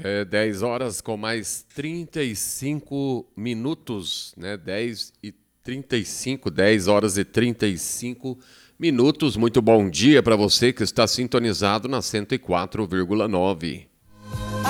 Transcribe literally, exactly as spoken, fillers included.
É dez horas com mais trinta e cinco minutos, né? dez e trinta e cinco, dez horas e trinta e cinco minutos. Muito bom dia para você que está sintonizado na cento e quatro vírgula nove.